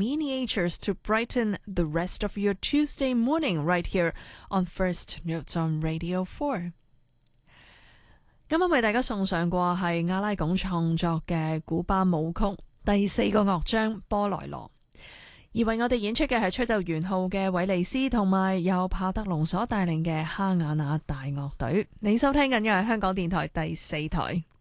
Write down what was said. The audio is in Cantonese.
miniatures to brighten the rest of your Tuesday morning right here on First Notes on Radio 4。今晚為大家送上過係阿拉貢創作嘅古巴舞曲第4個樂章波萊羅，而為我哋演出嘅係吹奏圓號嘅韋利斯同埋由帕德龍所帶領嘅哈瓦那大樂隊。你收聽緊嘅係香港電台第4台。